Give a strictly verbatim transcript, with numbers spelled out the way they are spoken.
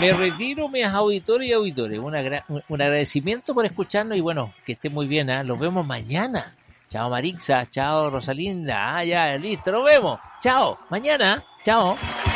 Me retiro, mis auditores y auditores. Un, agra- un agradecimiento por escucharnos y bueno, que estén muy bien. ¿eh? Los vemos mañana. Chao Marixa, chao Rosalinda. Ah, ya, listo, nos vemos. Chao, mañana. Chao.